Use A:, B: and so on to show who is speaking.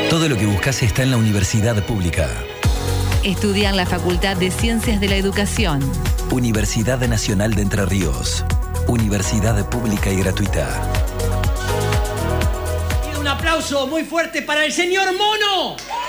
A: Todo lo que buscas está en la Universidad Pública.
B: Estudia en la Facultad de Ciencias de la Educación.
A: Universidad Nacional de Entre Ríos. Universidad pública y gratuita.
C: Un aplauso muy fuerte para el señor Mono.